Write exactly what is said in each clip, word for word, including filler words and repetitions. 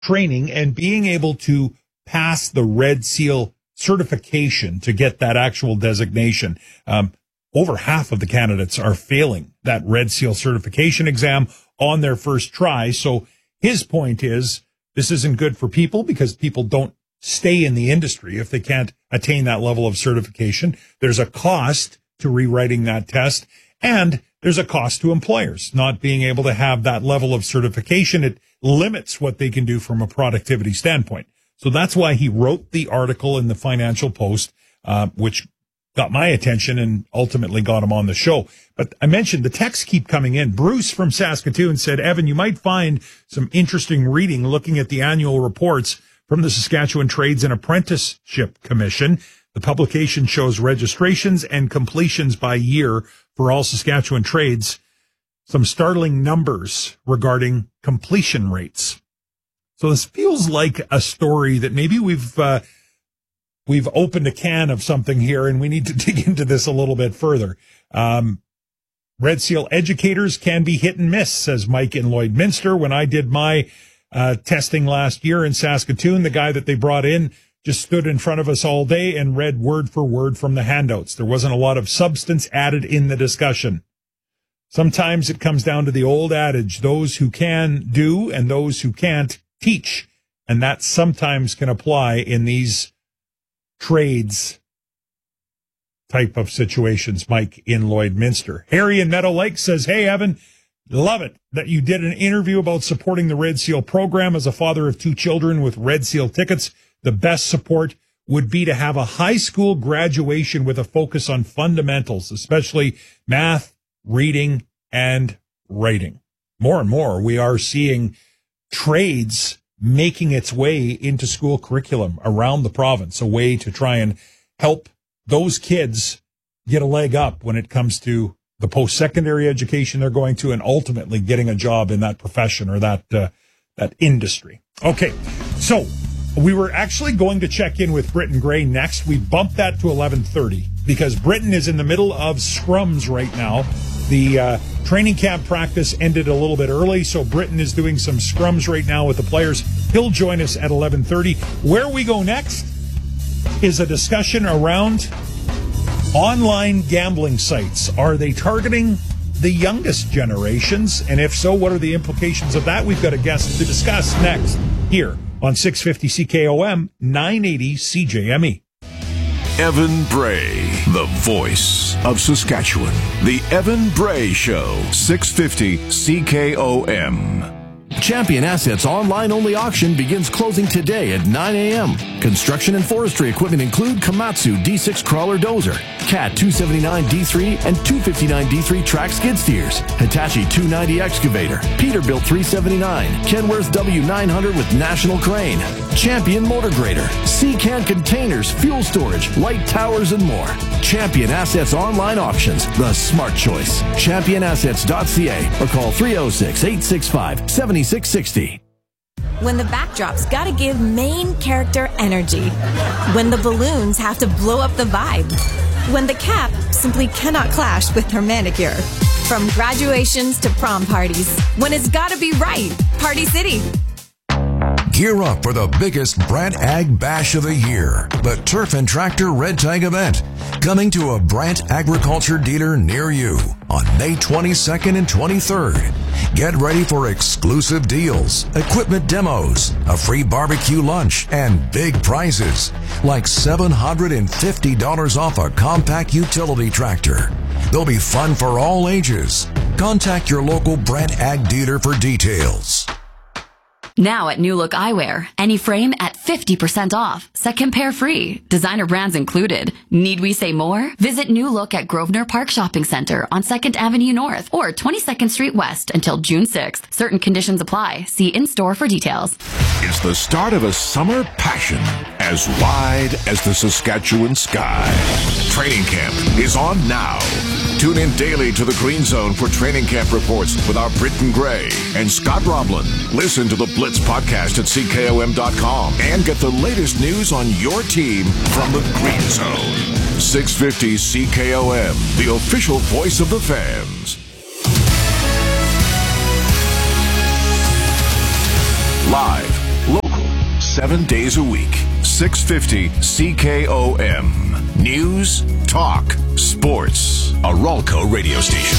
training and being able to pass the Red Seal certification to get that actual designation. Um, over half of the candidates are failing that Red Seal certification exam on their first try. So his point is this isn't good for people because people don't stay in the industry if they can't attain that level of certification. There's a cost to rewriting that test, and there's a cost to employers not being able to have that level of certification. It limits what they can do from a productivity standpoint. So that's why he wrote the article in the Financial Post, uh, which got my attention and ultimately got him on the show. But I mentioned the texts keep coming in. Bruce from Saskatoon said, Evan, you might find some interesting reading looking at the annual reports from the Saskatchewan Trades and Apprenticeship Commission. The publication shows registrations and completions by year for all Saskatchewan trades. Some startling numbers regarding completion rates. So this feels like a story that maybe we've uh, we've opened a can of something here, and we need to dig into this a little bit further. Um, Red Seal educators can be hit and miss, says Mike in Lloydminster. When I did my uh, testing last year in Saskatoon, the guy that they brought in just stood in front of us all day and read word for word from the handouts. There wasn't a lot of substance added in the discussion. Sometimes it comes down to the old adage, those who can do and those who can't teach. And that sometimes can apply in these trades type of situations. Mike in Lloydminster. Harry in Meadow Lake says, hey, Evan, love it that you did an interview about supporting the Red Seal program. As a father of two children with Red Seal tickets, the best support would be to have a high school graduation with a focus on fundamentals, especially math, reading, and writing. More and more, we are seeing trades making its way into school curriculum around the province, a way to try and help those kids get a leg up when it comes to the post-secondary education they're going to and ultimately getting a job in that profession or that uh, that industry. Okay, so we were actually going to check in with Britton Gray next. We bumped that to eleven thirty because Britton is in the middle of scrums right now. The uh, training camp practice ended a little bit early, so Britton is doing some scrums right now with the players. He'll join us at eleven thirty. Where we go next is a discussion around online gambling sites. Are they targeting the youngest generations? And if so, what are the implications of that? We've got a guest to discuss next here on six fifty C K O M, nine eighty C J M E. Evan Bray, the voice of Saskatchewan. The Evan Bray Show, six fifty C K O M. Champion Assets online-only auction begins closing today at nine a.m. Construction and forestry equipment include Komatsu D six crawler dozer, Cat two seventy-nine D three and two fifty-nine D three track skid steers, Hitachi two ninety excavator, Peterbilt three seventy-nine, Kenworth W nine hundred with National Crane, Champion motor grader, C-Can containers, fuel storage, light towers, and more. Champion Assets online auctions, the smart choice. champion assets dot c a or call three oh six, eight six five, seven six six oh. When the backdrop's gotta give main character energy. When the balloons have to blow up the vibe. When the cap simply cannot clash with her manicure. From graduations to prom parties. When it's gotta be right. Party City. Gear up for the biggest Brant Ag Bash of the year, the Turf and Tractor Red Tag event, coming to a Brant Agriculture dealer near you on May twenty-second and twenty-third. Get ready for exclusive deals, equipment demos, a free barbecue lunch, and big prizes, like seven hundred fifty dollars off a compact utility tractor. There'll be fun for all ages. Contact your local Brant Ag dealer for details. Now at New Look Eyewear, any frame at fifty percent off. Second pair free. Designer brands included. Need we say more? Visit New Look at Grosvenor Park Shopping Center on second Avenue North or twenty-second Street West until June sixth. Certain conditions apply. See in-store for details. It's the start of a summer passion as wide as the Saskatchewan sky. Training camp is on now. Tune in daily to the Green Zone for training camp reports with our Britton Gray and Scott Roblin. Listen to the Blitz podcast at C K O M dot com and get the latest news on your team from the Green Zone. six fifty C K O M, the official voice of the fans. Live seven days a week. six fifty C K O M. News, talk, sports. A Ralco radio station.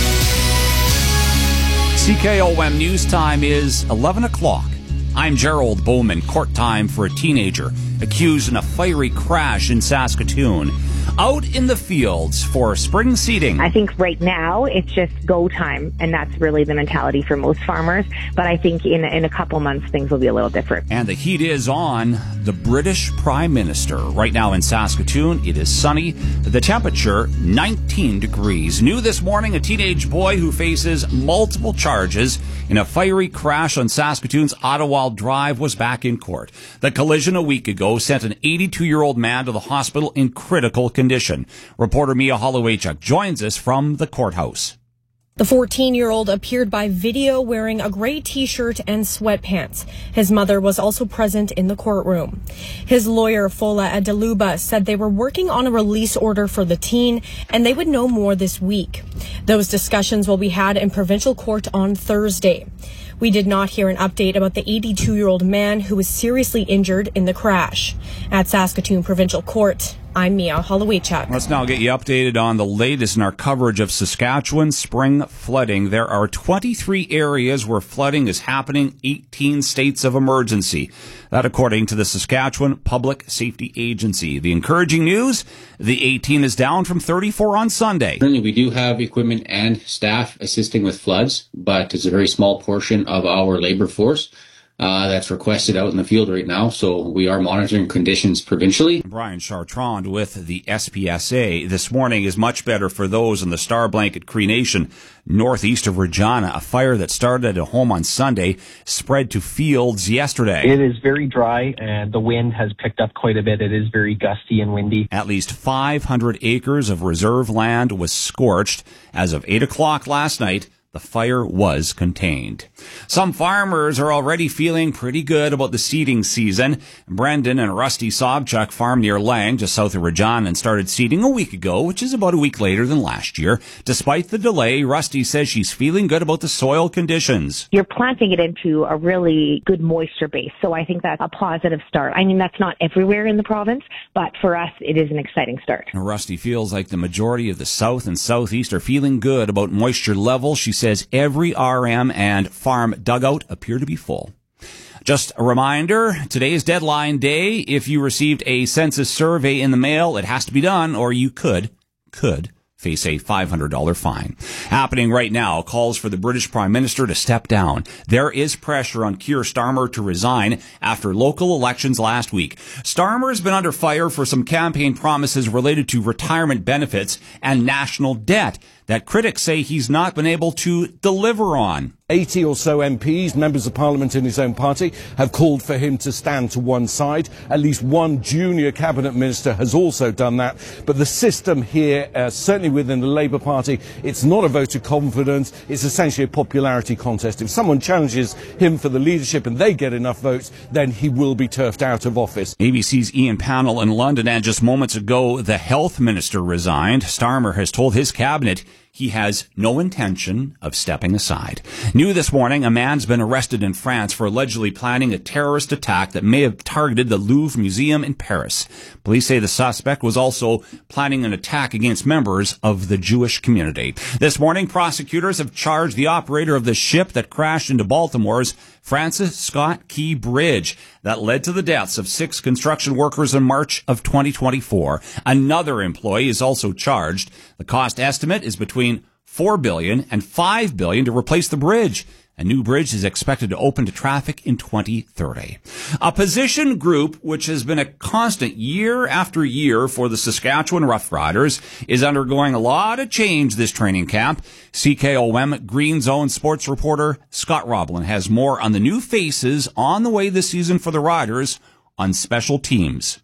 C K O M News Time is eleven o'clock. I'm Gerald Bowman. Court time for a teenager accused in a fiery crash in Saskatoon. Out in the fields for spring seeding. I think right now it's just go time, and that's really the mentality for most farmers. But I think in, in a couple months things will be a little different. And the heat is on. The British Prime Minister. Right now in Saskatoon, it is sunny. The temperature, nineteen degrees. New this morning, a teenage boy who faces multiple charges in a fiery crash on Saskatoon's Ottawa Drive was back in court. The collision a week ago sent an eighty-two-year-old man to the hospital in critical condition. Reporter Mia Holowaychuk joins us from the courthouse. The fourteen-year-old appeared by video wearing a gray T-shirt and sweatpants. His mother was also present in the courtroom. His lawyer, Fola Adeluba, said they were working on a release order for the teen, and they would know more this week. Those discussions will be had in provincial court on Thursday. We did not hear an update about the eighty-two-year-old man who was seriously injured in the crash. At Saskatoon Provincial Court, I'm Mia Holowaychuk. Let's now get you updated on the latest in our coverage of Saskatchewan spring flooding. There are twenty-three areas where flooding is happening, eighteen states of emergency. That according to the Saskatchewan Public Safety Agency. The encouraging news, the eighteen is down from thirty-four on Sunday. Currently, we do have equipment and staff assisting with floods, but it's a very small portion of our labor force Uh, that's requested out in the field right now, so we are monitoring conditions provincially. Brian Chartrand with the S P S A. This morning is much better for those in the Star Blanket Cree Nation, northeast of Regina. A fire that started at a home on Sunday spread to fields yesterday. It is very dry, and the wind has picked up quite a bit. It is very gusty and windy. At least five hundred acres of reserve land was scorched. As of eight o'clock last night, the fire was contained. Some farmers are already feeling pretty good about the seeding season. Brendan and Rusty Sobchuk farm near Lang, just south of Regina, and started seeding a week ago, which is about a week later than last year. Despite the delay, Rusty says she's feeling good about the soil conditions. You're planting it into a really good moisture base, so I think that's a positive start. I mean, that's not everywhere in the province, but for us, it is an exciting start. Rusty feels like the majority of the south and southeast are feeling good about moisture levels. She says every R M and farm dugout appear to be full. Just a reminder, today is deadline day. If you received a census survey in the mail, it has to be done, or you could, could face a five hundred dollars fine. Happening right now, calls for the British Prime Minister to step down. There is pressure on Keir Starmer to resign after local elections last week. Starmer has been under fire for some campaign promises related to retirement benefits and national debt that critics say he's not been able to deliver on. eighty or so M Ps, members of parliament in his own party, have called for him to stand to one side. At least one junior cabinet minister has also done that. But the system here, uh, certainly within the Labour Party, it's not a vote of confidence. It's essentially a popularity contest. If someone challenges him for the leadership and they get enough votes, then he will be turfed out of office. A B C's Ian Pannell in London, and just moments ago, the health minister resigned. Starmer has told his cabinet he has no intention of stepping aside. New this morning, a man's been arrested in France for allegedly planning a terrorist attack that may have targeted the Louvre Museum in Paris. Police say the suspect was also planning an attack against members of the Jewish community. This morning, prosecutors have charged the operator of the ship that crashed into Baltimore's Francis Scott Key Bridge that led to the deaths of six construction workers in March of twenty twenty-four. Another employee is also charged. The cost estimate is between four billion dollars and five billion dollars to replace the bridge. A new bridge is expected to open to traffic in twenty thirty. A position group, which has been a constant year after year for the Saskatchewan Roughriders, is undergoing a lot of change this training camp. C K O M Green Zone sports reporter Scott Roblin has more on the new faces on the way this season for the Riders on special teams.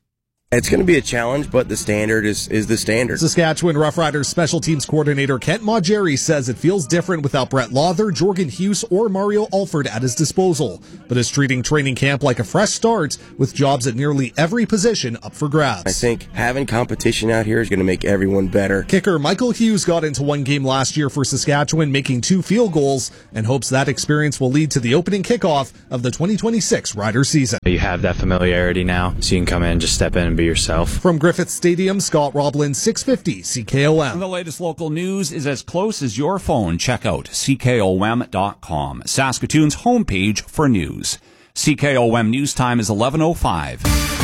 It's going to be a challenge, but the standard is, is the standard. Saskatchewan Roughriders special teams coordinator Kent Maugeri says it feels different without Brett Lawther, Jorgen Hughes, or Mario Alford at his disposal, but is treating training camp like a fresh start with jobs at nearly every position up for grabs. I think having competition out here is going to make everyone better. Kicker Michael Hughes got into one game last year for Saskatchewan, making two field goals, and hopes that experience will lead to the opening kickoff of the twenty twenty-six Rider season. You have that familiarity now, so you can come in, just step in and be yourself. From Griffith Stadium, Scott Roblin, six fifty C K O M. And the latest local news is as close as your phone. Check out C K O M dot com, Saskatoon's homepage for news. C K O M news time is eleven oh five.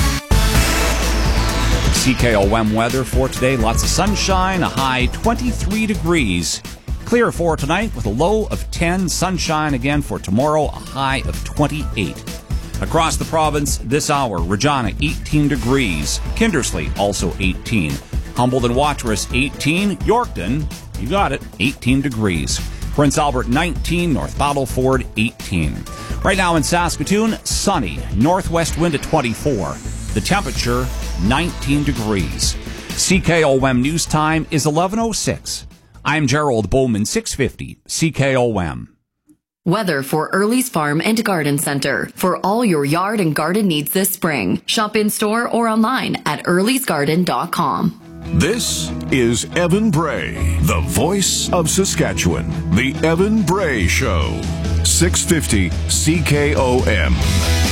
C K O M weather for today, lots of sunshine, a high twenty-three degrees. Clear for tonight with a low of ten, sunshine again for tomorrow, a high of twenty-eight. Across the province this hour, Regina eighteen degrees, Kindersley also eighteen, Humboldt and Watrous eighteen, Yorkton, you got it, eighteen degrees, Prince Albert nineteen, North Battleford eighteen. Right now in Saskatoon, sunny, northwest wind at twenty-four, the temperature nineteen degrees. C K O M news time is eleven oh six. I'm Gerald Bowman, six fifty C K O M. Weather for Early's Farm and Garden Center. For all your yard and garden needs this spring. Shop in store or online at earlys garden dot com. This is Evan Bray, the voice of Saskatchewan. The Evan Bray Show. six fifty C K O M.